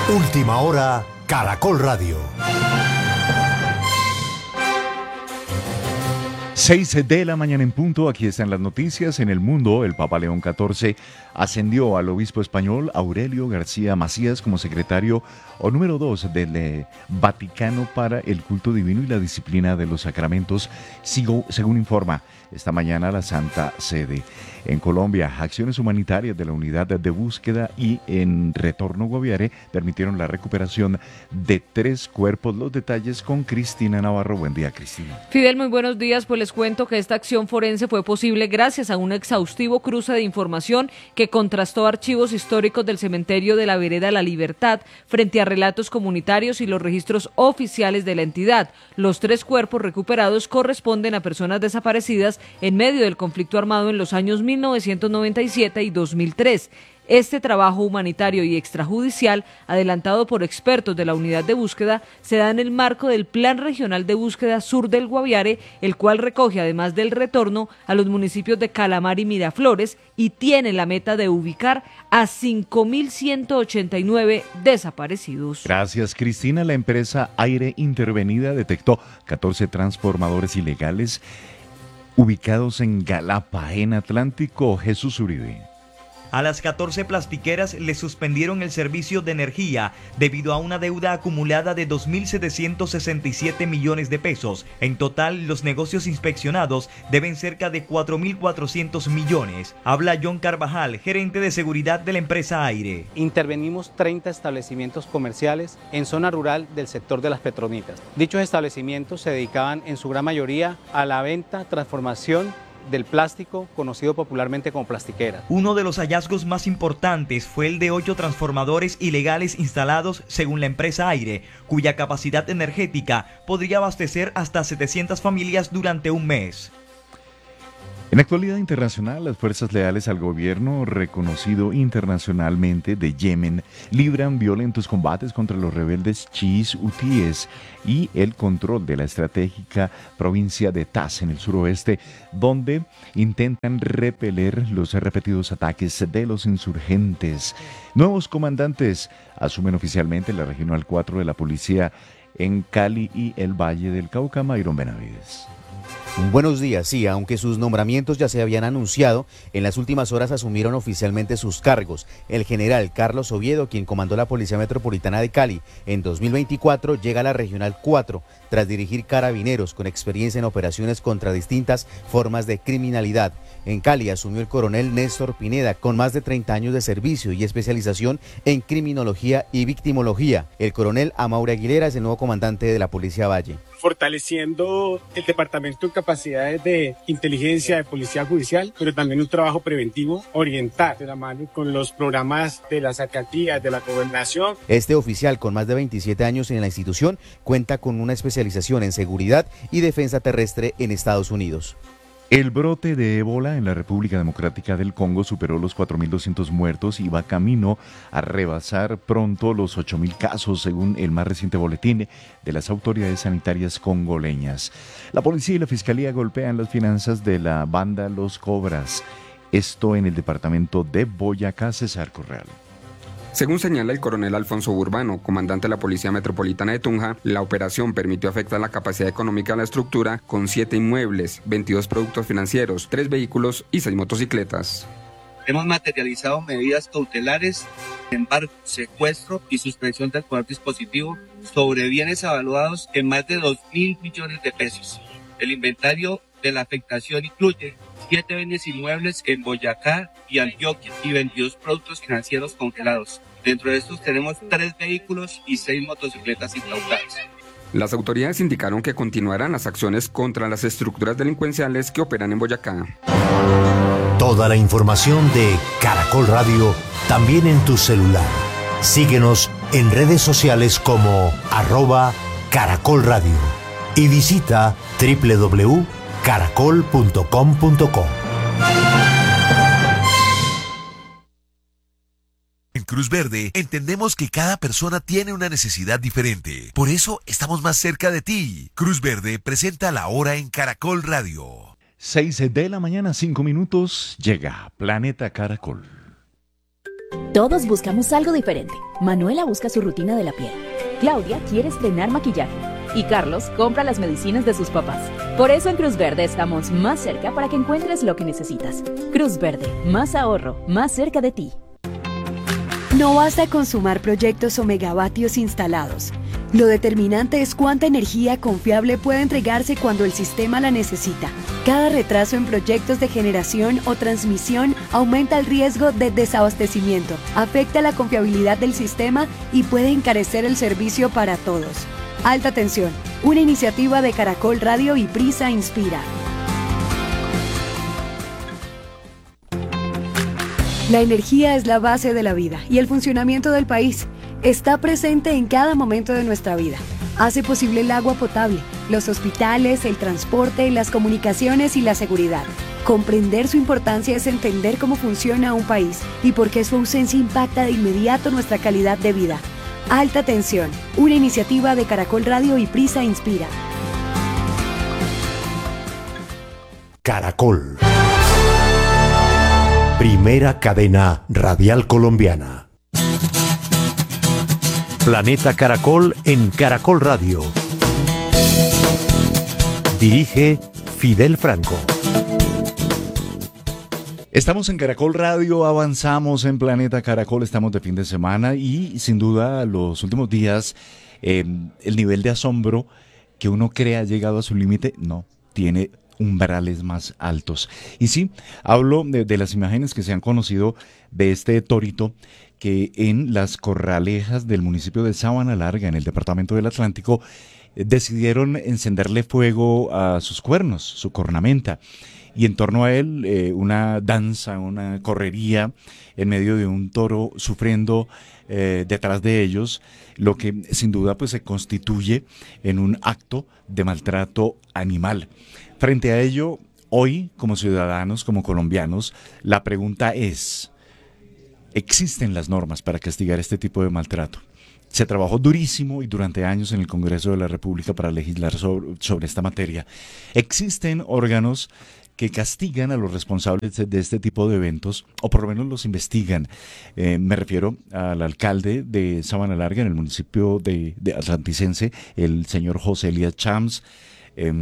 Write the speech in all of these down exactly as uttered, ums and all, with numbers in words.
Última hora, Caracol Radio. Seis de la mañana en punto, aquí están las noticias. En el mundo, el Papa León catorce ascendió al obispo español Aurelio García Macías como secretario o número dos del eh, Vaticano para el culto divino y la disciplina de los sacramentos, sigo, según informa esta mañana la Santa Sede. En Colombia, acciones humanitarias de la Unidad de Búsqueda y en Retorno Guaviare permitieron la recuperación de tres cuerpos. Los detalles con Cristina Navarro. Buen día, Cristina. Fidel, muy buenos días. Pues les cuento que esta acción forense fue posible gracias a un exhaustivo cruce de información que contrastó archivos históricos del cementerio de la Vereda La Libertad frente a relatos comunitarios y los registros oficiales de la entidad. Los tres cuerpos recuperados corresponden a personas desaparecidas en medio del conflicto armado en los años mil novecientos noventa y siete y dos mil tres. Este trabajo humanitario y extrajudicial, adelantado por expertos de la unidad de búsqueda, se da en el marco del Plan Regional de Búsqueda Sur del Guaviare, el cual recoge, además del retorno, a los municipios de Calamar y Miraflores y tiene la meta de ubicar a cinco mil ciento ochenta y nueve desaparecidos. Gracias, Cristina. La empresa Aire Intervenida detectó catorce transformadores ilegales ubicados en Galapa, en Atlántico. Jesús Uribe. A las catorce plastiqueras les suspendieron el servicio de energía debido a una deuda acumulada de dos mil setecientos sesenta y siete millones de pesos. En total, los negocios inspeccionados deben cerca de cuatro mil cuatrocientos millones. Habla John Carvajal, gerente de seguridad de la empresa Aire. Intervenimos treinta establecimientos comerciales en zona rural del sector de las Petronitas. Dichos establecimientos se dedicaban en su gran mayoría a la venta, transformación del plástico, conocido popularmente como plastiquera. Uno de los hallazgos más importantes fue el de ocho transformadores ilegales instalados según la empresa Aire, cuya capacidad energética podría abastecer hasta setecientas familias durante un mes. En actualidad internacional, las fuerzas leales al gobierno reconocido internacionalmente de Yemen libran violentos combates contra los rebeldes chiíes hutíes y el control de la estratégica provincia de Taz en el suroeste, donde intentan repeler los repetidos ataques de los insurgentes. Nuevos comandantes asumen oficialmente la Regional cuatro de la Policía en Cali y el Valle del Cauca. Mayron Benavides. Buenos días, sí, aunque sus nombramientos ya se habían anunciado, en las últimas horas asumieron oficialmente sus cargos. El general Carlos Oviedo, quien comandó la Policía Metropolitana de Cali en dos mil veinticuatro, llega a la Regional cuatro, tras dirigir carabineros con experiencia en operaciones contra distintas formas de criminalidad. En Cali asumió el coronel Néstor Pineda, con más de treinta años de servicio y especialización en criminología y victimología. El coronel Amaury Aguilera es el nuevo comandante de la Policía Valle. Fortaleciendo el departamento en capacidades de inteligencia, de policía judicial, pero también un trabajo preventivo, orientar de la mano con los programas de las alcaldías, de la gobernación. Este oficial, con más de veintisiete años en la institución, cuenta con una especialización en seguridad y defensa terrestre en Estados Unidos. El brote de ébola en la República Democrática del Congo superó los cuatro mil doscientos muertos y va camino a rebasar pronto los ocho mil casos, según el más reciente boletín de las autoridades sanitarias congoleñas. La policía y la fiscalía golpean las finanzas de la banda Los Cobras. Esto en el departamento de Boyacá. César Correal. Según señala el coronel Alfonso Urbano, comandante de la Policía Metropolitana de Tunja, la operación permitió afectar la capacidad económica de la estructura con siete inmuebles, veintidós productos financieros, tres vehículos y seis motocicletas. Hemos materializado medidas cautelares, embargo, secuestro y suspensión del poder dispositivo sobre bienes evaluados en más de dos mil millones de pesos. El inventario de la afectación incluye siete bienes inmuebles en Boyacá y Antioquia y veintidós productos financieros congelados. Dentro de estos tenemos tres vehículos y seis motocicletas incautadas. Las autoridades indicaron que continuarán las acciones contra las estructuras delincuenciales que operan en Boyacá. Toda la información de Caracol Radio también en tu celular. Síguenos en redes sociales como arroba Caracol Radio y visita doble u doble u doble u punto caracol punto com punto co. En Cruz Verde entendemos que cada persona tiene una necesidad diferente. Por eso estamos más cerca de ti. Cruz Verde presenta La Hora en Caracol Radio. seis de la mañana, cinco minutos, llega Planeta Caracol. Todos buscamos algo diferente. Manuela busca su rutina de la piel. Claudia quiere estrenar maquillaje. Y Carlos compra las medicinas de sus papás. Por eso en Cruz Verde estamos más cerca para que encuentres lo que necesitas. Cruz Verde, más ahorro, más cerca de ti. No basta con sumar proyectos o megavatios instalados. Lo determinante es cuánta energía confiable puede entregarse cuando el sistema la necesita. Cada retraso en proyectos de generación o transmisión aumenta el riesgo de desabastecimiento, afecta la confiabilidad del sistema y puede encarecer el servicio para todos. Alta tensión, una iniciativa de Caracol Radio y Prisa Inspira. La energía es la base de la vida y el funcionamiento del país. Está presente en cada momento de nuestra vida. Hace posible el agua potable, los hospitales, el transporte, las comunicaciones y la seguridad. Comprender su importancia es entender cómo funciona un país y por qué su ausencia impacta de inmediato nuestra calidad de vida. Alta tensión, una iniciativa de Caracol Radio y Prisa Inspira. Caracol. Primera cadena radial colombiana. Planeta Caracol en Caracol Radio. Dirige Fidel Franco. Estamos en Caracol Radio, avanzamos en Planeta Caracol, estamos de fin de semana y sin duda los últimos días eh, el nivel de asombro que uno cree ha llegado a su límite, no, tiene umbrales más altos. Y sí, hablo de, de las imágenes que se han conocido de este torito que en las corralejas del municipio de Sabana Larga, en el departamento del Atlántico, eh, decidieron encenderle fuego a sus cuernos, su cornamenta. Y en torno a él eh, una danza, una correría en medio de un toro sufriendo eh, detrás de ellos, lo que sin duda pues se constituye en un acto de maltrato animal. Frente a ello, hoy como ciudadanos, como colombianos, la pregunta es, ¿existen las normas para castigar este tipo de maltrato? Se trabajó durísimo y durante años en el Congreso de la República para legislar sobre, sobre esta materia. ¿Existen órganos que castigan a los responsables de este tipo de eventos, o por lo menos los investigan? Eh, me refiero al alcalde de Sabana Larga, en el municipio de, de Atlanticense, el señor José Elías Chams. Eh,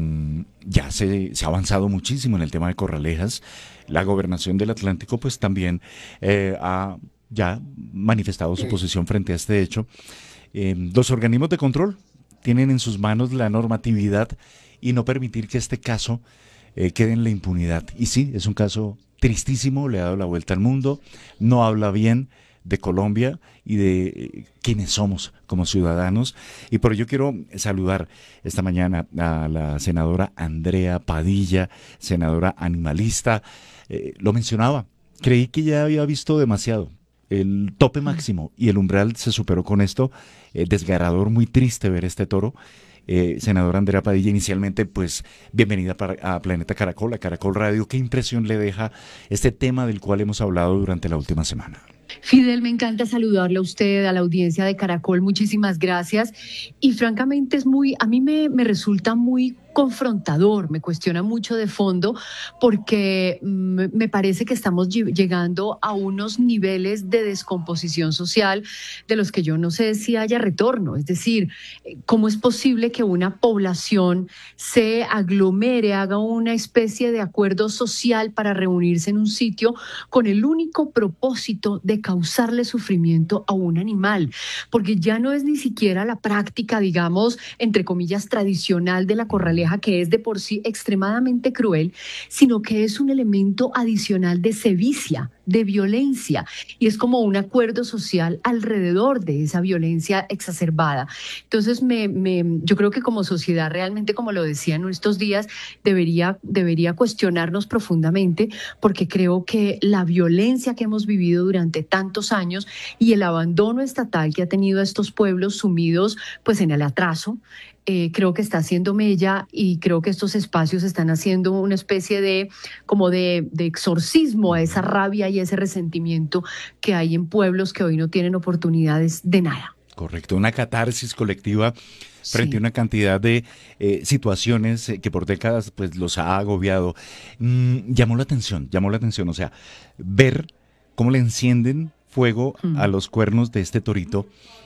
ya se, se ha avanzado muchísimo en el tema de corralejas. La gobernación del Atlántico pues también eh, ha ya manifestado su posición frente a este hecho. Eh, los organismos de control tienen en sus manos la normatividad y no permitir que este caso Eh, quede en la impunidad. Y sí, es un caso tristísimo, le ha dado la vuelta al mundo, no habla bien de Colombia y de eh, quiénes somos como ciudadanos. Y por ello quiero saludar esta mañana a la senadora Andrea Padilla, senadora animalista. Eh, lo mencionaba, creí que ya había visto demasiado, el tope máximo, y el umbral se superó con esto. Eh, desgarrador, muy triste ver este toro. Eh, senadora Andrea Padilla, inicialmente, pues, bienvenida para, a Planeta Caracol, a Caracol Radio. ¿Qué impresión le deja este tema del cual hemos hablado durante la última semana? Fidel, me encanta saludarle a usted, a la audiencia de Caracol, muchísimas gracias. Y francamente es muy, a mí me, me resulta muy confrontador, me cuestiona mucho de fondo, porque mm, me parece que estamos llegando a unos niveles de descomposición social de los que yo no sé si haya retorno. Es decir, ¿cómo es posible que una población se aglomere, haga una especie de acuerdo social para reunirse en un sitio con el único propósito de causarle sufrimiento a un animal? Porque ya no es ni siquiera la práctica, digamos, entre comillas, tradicional de la corraleja, que es de por sí extremadamente cruel, sino que es un elemento adicional de sevicia, de violencia, y es como un acuerdo social alrededor de esa violencia exacerbada. Entonces, me, me, yo creo que como sociedad, realmente, como lo decía en estos días, debería, debería cuestionarnos profundamente, porque creo que la violencia que hemos vivido durante tantos años y el abandono estatal que ha tenido a estos pueblos sumidos pues en el atraso, Eh, creo que está haciendo mella, y creo que estos espacios están haciendo una especie de como de, de exorcismo a esa rabia y ese resentimiento que hay en pueblos que hoy no tienen oportunidades de nada. Correcto, una catarsis colectiva frente sí. a una cantidad de eh, situaciones que por décadas pues los ha agobiado. Mm, llamó la atención, llamó la atención, o sea, ver cómo le encienden fuego mm. a los cuernos de este torito,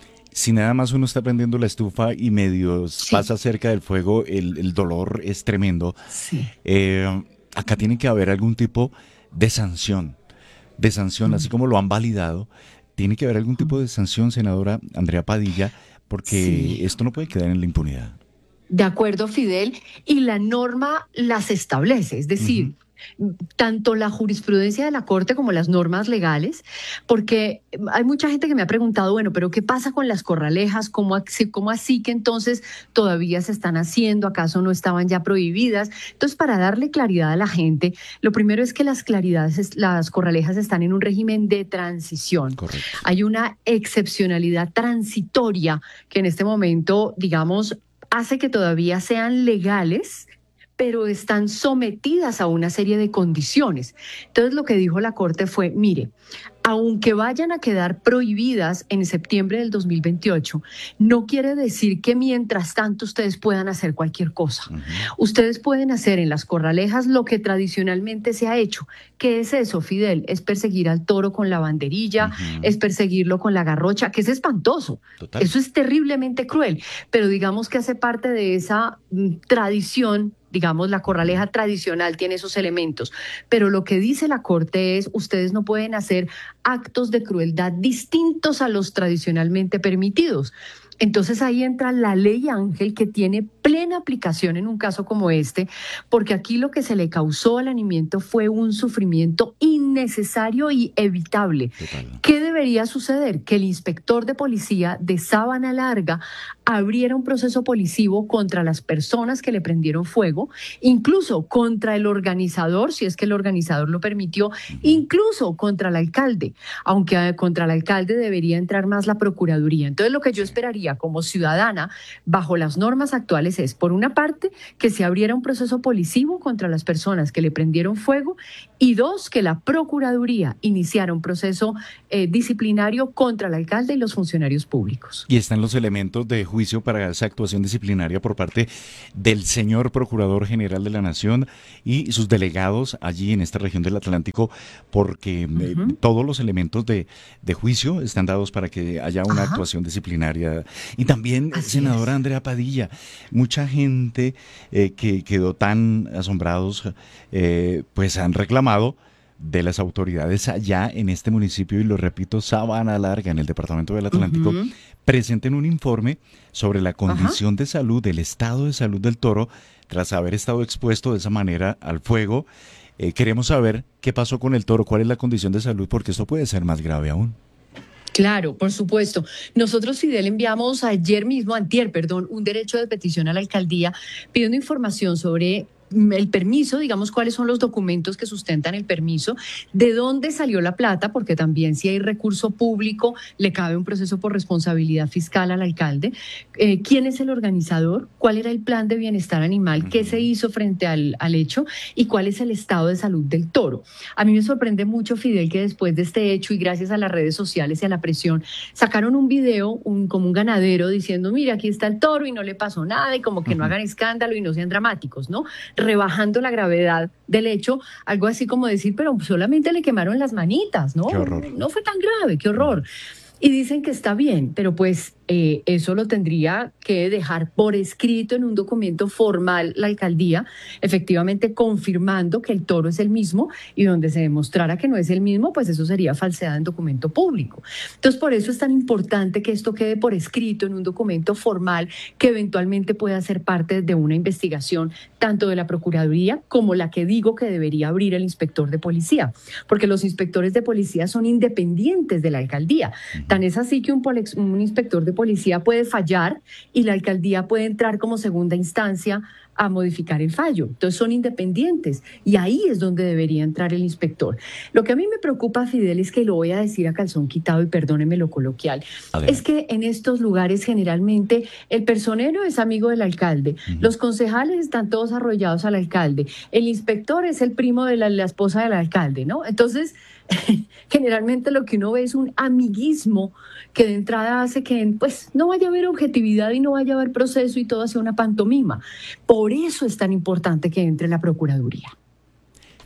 si nada más uno está prendiendo la estufa y medio sí. pasa cerca del fuego, el, el dolor es tremendo. Sí. Eh, acá tiene que haber algún tipo de sanción, de sanción, mm. así como lo han validado, tiene que haber algún tipo de sanción, senadora Andrea Padilla, porque sí. esto no puede quedar en la impunidad. De acuerdo, Fidel, y la norma las establece, es decir, uh-huh. tanto la jurisprudencia de la Corte como las normas legales, porque hay mucha gente que me ha preguntado, bueno, pero ¿qué pasa con las corralejas? ¿Cómo así, cómo así que entonces todavía se están haciendo? ¿Acaso no estaban ya prohibidas? Entonces, para darle claridad a la gente, lo primero es que las claridades, las corralejas están en un régimen de transición. Correcto. Hay una excepcionalidad transitoria que en este momento, digamos, hace que todavía sean legales, pero están sometidas a una serie de condiciones. Entonces lo que dijo la Corte fue, mire, aunque vayan a quedar prohibidas en septiembre del dos mil veintiocho, no quiere decir que mientras tanto ustedes puedan hacer cualquier cosa. Uh-huh. Ustedes pueden hacer en las corralejas lo que tradicionalmente se ha hecho. ¿Qué es eso, Fidel? Es perseguir al toro con la banderilla, uh-huh. es perseguirlo con la garrocha, que es espantoso. Total. Eso es terriblemente cruel, pero digamos que hace parte de esa mm, tradición. Digamos, la corraleja tradicional tiene esos elementos, pero lo que dice la Corte es, ustedes no pueden hacer actos de crueldad distintos a los tradicionalmente permitidos. Entonces ahí entra la ley Ángel, que tiene plena aplicación en un caso como este, porque aquí lo que se le causó al animamiento fue un sufrimiento innecesario y evitable. Total. ¿Qué debería suceder? Que el inspector de policía de Sabana Larga abriera un proceso policivo contra las personas que le prendieron fuego, incluso contra el organizador, si es que el organizador lo permitió, uh-huh. incluso contra el alcalde, aunque contra el alcalde debería entrar más la Procuraduría. Entonces lo que yo esperaría como ciudadana, bajo las normas actuales, es, por una parte, que se abriera un proceso policivo contra las personas que le prendieron fuego, y dos, que la Procuraduría iniciara un proceso eh, disciplinario contra el alcalde y los funcionarios públicos. Y están los elementos de juicio para esa actuación disciplinaria por parte del señor Procurador General de la Nación y sus delegados allí en esta región del Atlántico, porque uh-huh. eh, todos los elementos de, de juicio están dados para que haya una Ajá. actuación disciplinaria. Y también, Así senadora es. Andrea Padilla, mucha gente eh, que quedó tan asombrados, eh, pues han reclamado de las autoridades allá en este municipio, y lo repito, Sabana Larga, en el departamento del Atlántico, uh-huh. presenten un informe sobre la condición Ajá. de salud, del estado de salud del toro, tras haber estado expuesto de esa manera al fuego. Eh, queremos saber qué pasó con el toro, cuál es la condición de salud, porque esto puede ser más grave aún. Claro, por supuesto. Nosotros, Fidel, enviamos ayer mismo, antier, perdón, un derecho de petición a la alcaldía pidiendo información sobre el permiso, digamos, cuáles son los documentos que sustentan el permiso, de dónde salió la plata, porque también si hay recurso público le cabe un proceso por responsabilidad fiscal al alcalde, eh, quién es el organizador, cuál era el plan de bienestar animal, qué se hizo frente al, al hecho y cuál es el estado de salud del toro. A mí me sorprende mucho, Fidel, que después de este hecho y gracias a las redes sociales y a la presión, sacaron un video un, como un ganadero diciendo, mira, aquí está el toro y no le pasó nada, y como que no hagan escándalo y no sean dramáticos, ¿no? Rebajando la gravedad del hecho, algo así como decir, pero solamente le quemaron las manitas, ¿no? Qué horror. No fue tan grave, qué horror. Y dicen que está bien, pero pues eh, eso lo tendría que dejar por escrito en un documento formal la alcaldía, efectivamente confirmando que el toro es el mismo, y donde se demostrara que no es el mismo, pues eso sería falsedad en documento público. Entonces, por eso es tan importante que esto quede por escrito en un documento formal que eventualmente pueda ser parte de una investigación, tanto de la Procuraduría como la que digo que debería abrir el inspector de policía, porque los inspectores de policía son independientes de la alcaldía. Tan es así que un, un inspector de policía puede fallar y la alcaldía puede entrar como segunda instancia a modificar el fallo. Entonces son independientes y ahí es donde debería entrar el inspector. Lo que a mí me preocupa, Fidel, es que lo voy a decir a calzón quitado y perdóneme lo coloquial, es que en estos lugares generalmente el personero es amigo del alcalde, uh-huh. los concejales están todos arrollados al alcalde, el inspector es el primo de la, la esposa del alcalde, ¿no? Entonces generalmente lo que uno ve es un amiguismo que de entrada hace que pues no vaya a haber objetividad y no vaya a haber proceso y todo hacia una pantomima. Por eso es tan importante que entre la Procuraduría.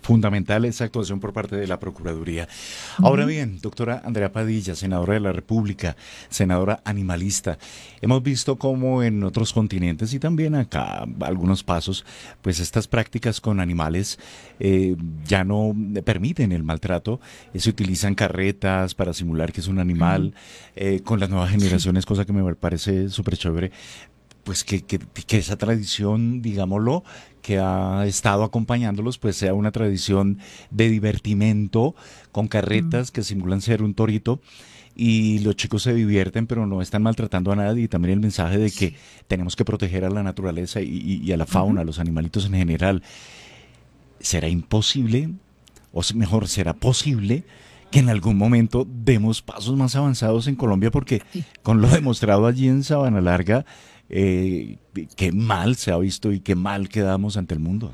fundamental esa actuación por parte de la Procuraduría. Ahora bien, doctora Andrea Padilla, senadora de la República, senadora animalista, hemos visto cómo en otros continentes y también acá algunos pasos, pues estas prácticas con animales eh, ya no permiten el maltrato, eh, se utilizan carretas para simular que es un animal, eh, con las nuevas generaciones, cosa que me parece súper chévere, pues que, que, que esa tradición, digámoslo, que ha estado acompañándolos, pues sea una tradición de divertimento con carretas mm. que simulan ser un torito y los chicos se divierten pero no están maltratando a nadie, y también el mensaje de que tenemos que proteger a la naturaleza y, y, y a la fauna, uh-huh. a los animalitos en general. ¿Será imposible, o mejor, será posible que en algún momento demos pasos más avanzados en Colombia? Porque con lo demostrado allí en Sabana Larga, Eh, qué mal se ha visto y qué mal quedamos ante el mundo.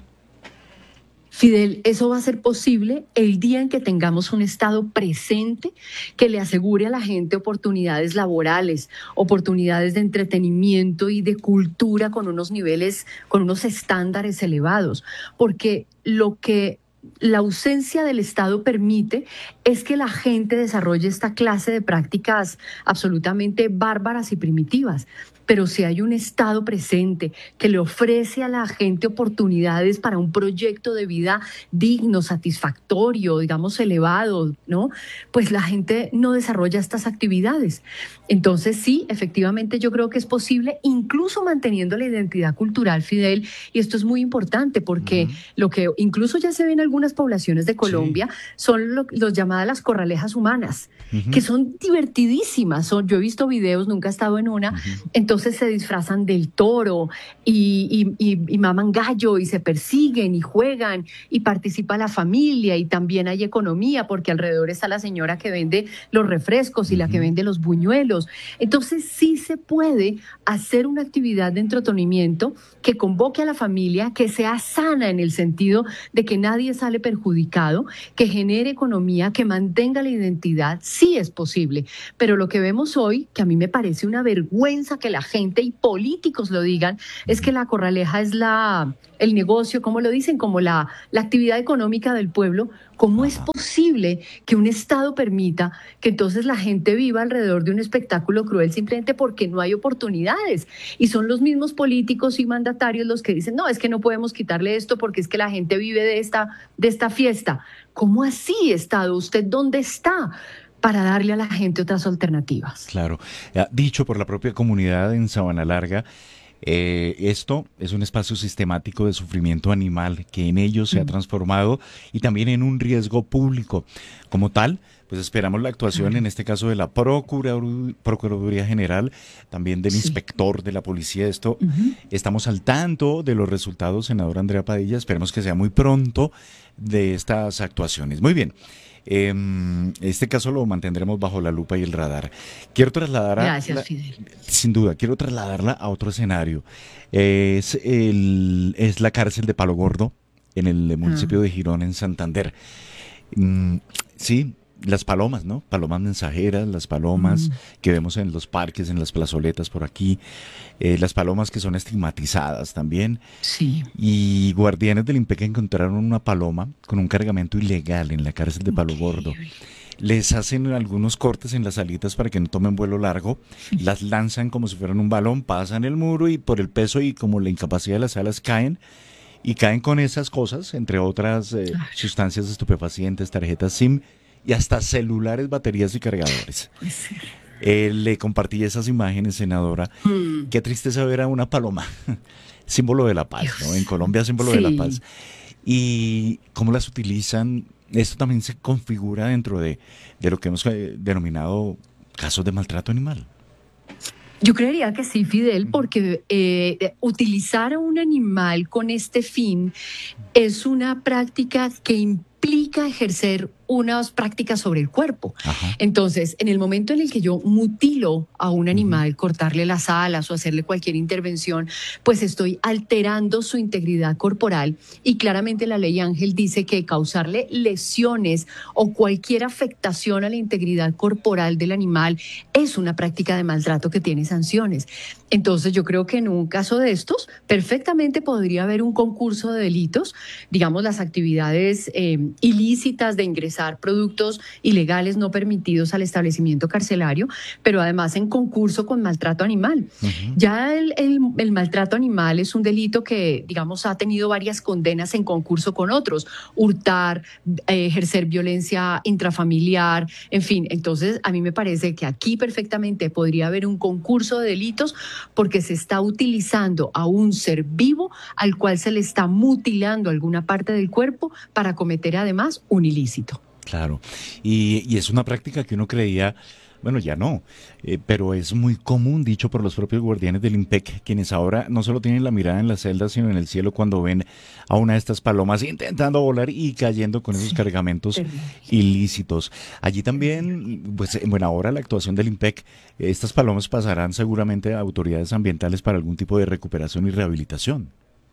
Fidel, eso va a ser posible el día en que tengamos un Estado presente que le asegure a la gente oportunidades laborales, oportunidades de entretenimiento y de cultura con unos niveles, con unos estándares elevados, porque lo que la ausencia del Estado permite es que la gente desarrolle esta clase de prácticas absolutamente bárbaras y primitivas. Pero si hay un Estado presente que le ofrece a la gente oportunidades para un proyecto de vida digno, satisfactorio, digamos elevado, ¿no? Pues la gente no desarrolla estas actividades. Entonces sí, efectivamente yo creo que es posible, incluso manteniendo la identidad cultural, Fidel, y esto es muy importante porque uh-huh. lo que incluso ya se ve en algunas poblaciones de Colombia sí. son lo, los llamadas las corralejas humanas, uh-huh. que son divertidísimas. Son, yo he visto videos, nunca he estado en una, uh-huh. entonces se disfrazan del toro y, y, y, y maman gallo y se persiguen y juegan y participa la familia y también hay economía porque alrededor está la señora que vende los refrescos y uh-huh. la que vende los buñuelos. Entonces sí se puede hacer una actividad de entretenimiento que convoque a la familia, que sea sana en el sentido de que nadie sale perjudicado, que genere economía, que mantenga la identidad. Sí es posible, pero lo que vemos hoy, que a mí me parece una vergüenza que la gente y políticos lo digan, es que la corraleja es la, el negocio, como lo dicen, como la, la actividad económica del pueblo. ¿Cómo es posible que un Estado permita que entonces la gente viva alrededor de un espectáculo cruel simplemente porque no hay oportunidades? Y son los mismos políticos y mandatarios los que dicen, no, es que no podemos quitarle esto porque es que la gente vive de esta, de esta fiesta. ¿Cómo así, Estado? ¿Usted dónde está para darle a la gente otras alternativas? Claro, dicho por la propia comunidad en Sabana Larga, Eh, esto es un espacio sistemático de sufrimiento animal que en ellos se ha transformado y también en un riesgo público. Como tal, pues esperamos la actuación, en este caso de la Procuraduría, Procuraduría General, también del sí. inspector de la policía. Esto, uh-huh. estamos al tanto de los resultados, senadora Andrea Padilla, esperemos que sea muy pronto de estas actuaciones. Muy bien. Eh, este caso lo mantendremos bajo la lupa y el radar. Quiero trasladarla, Gracias, la, Fidel. sin duda, quiero trasladarla a otro escenario. Es, el, es la cárcel de Palo Gordo, en el municipio ah. de Girón, en Santander. Mm, sí, las palomas, ¿no? Palomas mensajeras, las palomas mm. que vemos en los parques, en las plazoletas por aquí, eh, las palomas que son estigmatizadas también. Sí. Y guardianes del INPEC encontraron una paloma con un cargamento ilegal en la cárcel de Palo Gordo. Les hacen algunos cortes en las alitas para que no tomen vuelo largo, las lanzan como si fueran un balón, pasan el muro y por el peso y como la incapacidad de las alas caen. Y caen con esas cosas, entre otras eh, sustancias estupefacientes, tarjetas SIM, y hasta celulares, baterías y cargadores. Eh, le compartí esas imágenes, senadora. Mm. Qué tristeza ver a una paloma, símbolo de la paz, Dios. ¿no? En Colombia, símbolo sí. de la paz. Y cómo las utilizan, esto también se configura dentro de, de lo que hemos eh, denominado casos de maltrato animal. Yo creería que sí, Fidel, porque eh, utilizar a un animal con este fin es una práctica que implica ejercer unas prácticas sobre el cuerpo. Ajá. Entonces, en el momento en el que yo mutilo a un animal, uh-huh. cortarle las alas o hacerle cualquier intervención, pues estoy alterando su integridad corporal, y claramente la ley Ángel dice que causarle lesiones o cualquier afectación a la integridad corporal del animal es una práctica de maltrato que tiene sanciones. Entonces yo creo que en un caso de estos perfectamente podría haber un concurso de delitos, digamos las actividades eh, ilícitas de ingresar productos ilegales no permitidos al establecimiento carcelario, pero además en concurso con maltrato animal. Uh-huh. Ya el, el, el maltrato animal es un delito que, digamos, ha tenido varias condenas en concurso con otros: hurtar, eh, ejercer violencia intrafamiliar, en fin. Entonces a mí me parece que aquí perfectamente podría haber un concurso de delitos, porque se está utilizando a un ser vivo al cual se le está mutilando alguna parte del cuerpo para cometer además un ilícito. Claro, y, y es una práctica que uno creía, bueno, ya no, eh, pero es muy común, dicho por los propios guardianes del IMPEC, quienes ahora no solo tienen la mirada en la celda, sino en el cielo cuando ven a una de estas palomas intentando volar y cayendo con esos sí, cargamentos terrible. ilícitos. Allí también, pues en buena hora la actuación del IMPEC, estas palomas pasarán seguramente a autoridades ambientales para algún tipo de recuperación y rehabilitación.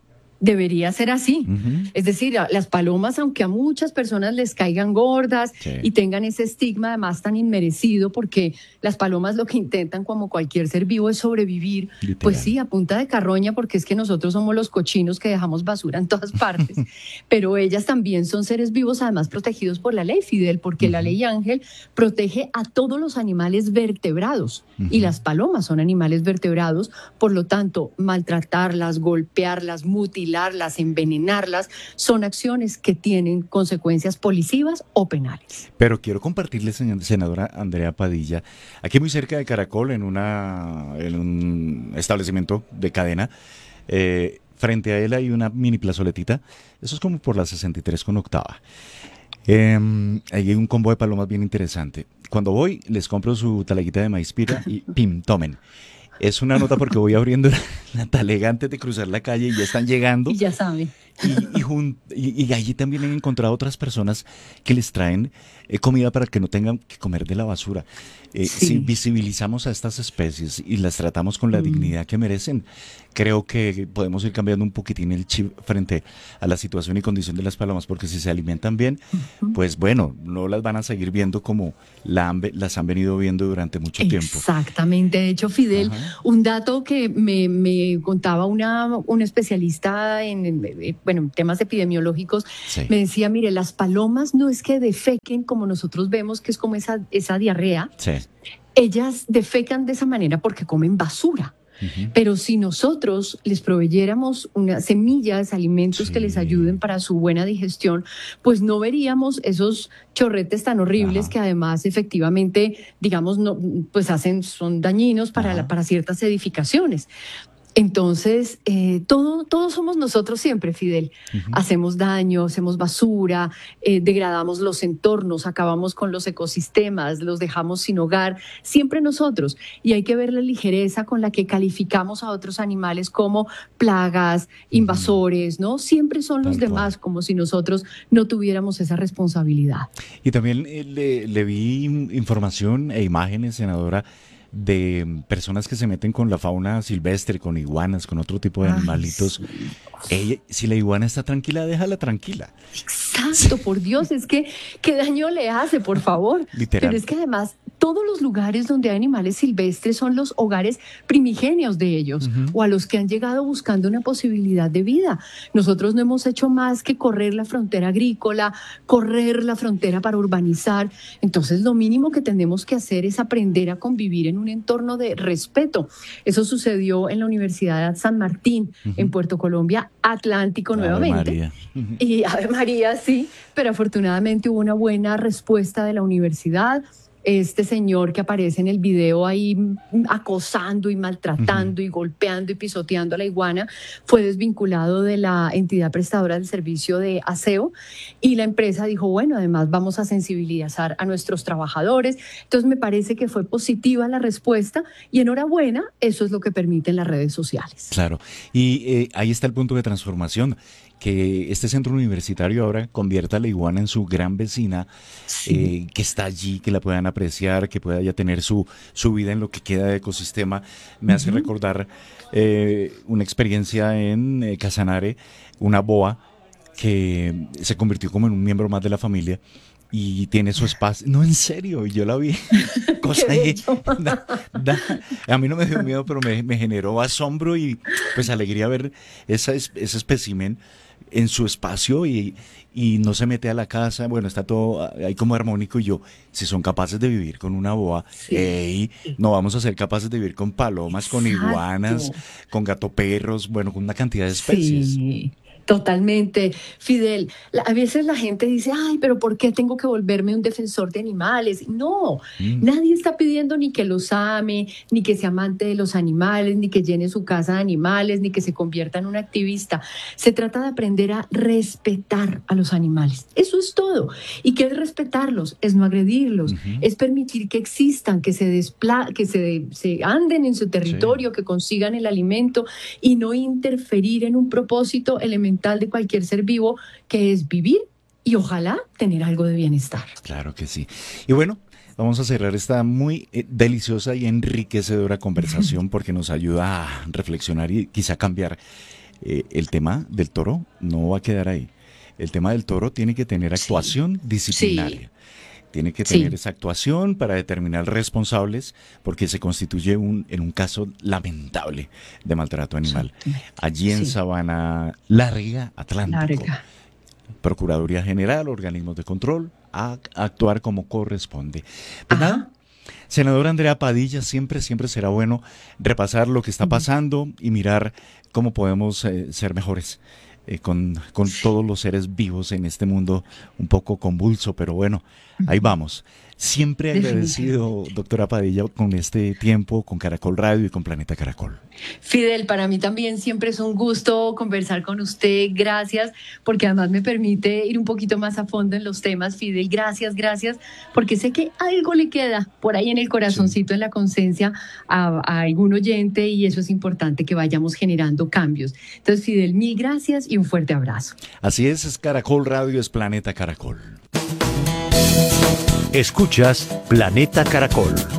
Debería ser así. Uh-huh. Es decir, las palomas, aunque a muchas personas les caigan gordas sí. y tengan ese estigma además tan inmerecido, porque las palomas lo que intentan, como cualquier ser vivo, es sobrevivir, literal. Pues sí, a punta de carroña, porque es que nosotros somos los cochinos que dejamos basura en todas partes, pero ellas también son seres vivos, además protegidos por la ley, Fidel, porque uh-huh. la ley Ángel protege a todos los animales vertebrados, uh-huh. y las palomas son animales vertebrados, por lo tanto, maltratarlas, golpearlas, mutilarlas, las envenenarlas, son acciones que tienen consecuencias policivas o penales. Pero quiero compartirle, senadora Andrea Padilla, aquí muy cerca de Caracol, en, una, en un establecimiento de cadena, eh, frente a él hay una mini plazoletita, eso es como por la sesenta y tres con octava. Eh, ahí hay un combo de palomas bien interesante. Cuando voy, les compro su talaguita de maíz pira y pim, tomen. Es una nota porque voy abriendo la talega antes de cruzar la calle y ya están llegando. Y ya saben. Y, y, jun, y, y allí también he encontrado otras personas que les traen eh, comida para que no tengan que comer de la basura. Eh, sí. Si visibilizamos a estas especies y las tratamos con la mm. dignidad que merecen, creo que podemos ir cambiando un poquitín el chip frente a la situación y condición de las palomas, porque si se alimentan bien, uh-huh. pues bueno, no las van a seguir viendo como la han, las han venido viendo durante mucho tiempo. Exactamente. De hecho, Fidel, uh-huh. un dato que me, me contaba una, una especialista en, en, bueno, en temas epidemiológicos, sí. me decía, mire, las palomas no es que defequen como nosotros vemos, que es como esa, esa diarrea. Sí. Ellas defecan de esa manera porque comen basura. Uh-huh. Pero si nosotros les proveyéramos unas semillas, alimentos sí. que les ayuden para su buena digestión, pues no veríamos esos chorretes tan horribles Ajá. que además efectivamente, digamos, no, pues hacen, son dañinos para, la, para ciertas edificaciones. Entonces, eh, todo, todos somos nosotros siempre, Fidel. Uh-huh. Hacemos daño, hacemos basura, eh, degradamos los entornos, acabamos con los ecosistemas, los dejamos sin hogar, siempre nosotros. Y hay que ver la ligereza con la que calificamos a otros animales como plagas, invasores, ¿no? Siempre son los Tanto. demás, como si nosotros no tuviéramos esa responsabilidad. Y también eh, le, le vi información e imágenes, senadora, de personas que se meten con la fauna silvestre, con iguanas, con otro tipo de animalitos. Ay, sí. Ella, si la iguana está tranquila, déjala tranquila. Exacto, sí. Por Dios, es que ¿qué daño le hace, por favor? Literal. Pero es que además todos los lugares donde hay animales silvestres son los hogares primigenios de ellos, uh-huh. o a los que han llegado buscando una posibilidad de vida. Nosotros no hemos hecho más que correr la frontera agrícola, correr la frontera para urbanizar. Entonces lo mínimo que tenemos que hacer es aprender a convivir en un entorno de respeto. Eso sucedió en la Universidad San Martín, uh-huh. en Puerto Colombia, Atlántico Ave nuevamente. María. Uh-huh. Y Ave María, sí, pero afortunadamente hubo una buena respuesta de la universidad. Este señor que aparece en el video ahí acosando y maltratando uh-huh. y golpeando y pisoteando a la iguana fue desvinculado de la entidad prestadora del servicio de aseo, y la empresa dijo, bueno, además vamos a sensibilizar a nuestros trabajadores. Entonces me parece que fue positiva la respuesta y enhorabuena, eso es lo que permiten las redes sociales. Claro, y eh, ahí está el punto de transformación. que este centro universitario ahora convierta a la iguana en su gran vecina, sí. eh, que está allí, que la puedan apreciar, que pueda ya tener su, su vida en lo que queda de ecosistema. Me uh-huh. hace recordar eh, una experiencia en eh, Casanare, una boa que se convirtió como en un miembro más de la familia y tiene su espacio. No, en serio, yo la vi. Cosa que, da, da, a mí no me dio miedo, pero me, me generó asombro y pues alegría ver esa, ese espécimen en su espacio y, y no se mete a la casa. Bueno, está todo ahí como armónico. Y yo, si son capaces de vivir con una boa, sí. hey, no vamos a ser capaces de vivir con palomas, exacto, con iguanas, con gatoperros, bueno, con una cantidad de especies. Sí. Totalmente, Fidel. A veces la gente dice, ay, pero ¿por qué tengo que volverme un defensor de animales? No, mm. nadie está pidiendo ni que los ame, ni que sea amante de los animales, ni que llene su casa de animales, ni que se convierta en un activista. Se trata de aprender a respetar a los animales. Eso es todo. ¿Y qué es respetarlos? Es no agredirlos, uh-huh. es permitir que existan, que se despla- que se, se anden en su territorio, sí. que consigan el alimento y no interferir en un propósito elemental de cualquier ser vivo, que es vivir y ojalá tener algo de bienestar. Claro que sí. Y bueno, vamos a cerrar esta muy eh, deliciosa y enriquecedora conversación porque nos ayuda a reflexionar y quizá cambiar eh, el tema del toro. No va a quedar ahí. El tema del toro tiene que tener actuación sí. disciplinaria. Sí. Tiene que tener sí. esa actuación para determinar responsables porque se constituye un, en un caso lamentable de maltrato animal. Sí. Allí en sí. Sabana Larga, Atlántico. Larga. Procuraduría General, organismos de control, a, a actuar como corresponde. Pues nada, senadora Andrea Padilla, siempre, siempre será bueno repasar lo que está pasando uh-huh. y mirar cómo podemos eh, ser mejores. Eh, con, con todos los seres vivos en este mundo un poco convulso, pero bueno, ahí vamos. Siempre agradecido, doctora Padilla, con este tiempo, con Caracol Radio y con Planeta Caracol. Fidel, para mí también siempre es un gusto conversar con usted. Gracias, porque además me permite ir un poquito más a fondo en los temas. Fidel, gracias, gracias, porque sé que algo le queda por ahí en el corazoncito, sí. en la conciencia a, a algún oyente, y eso es importante, que vayamos generando cambios. Entonces, Fidel, mil gracias y un fuerte abrazo. Así es, es Caracol Radio, es Planeta Caracol. Escuchas Planeta Caracol.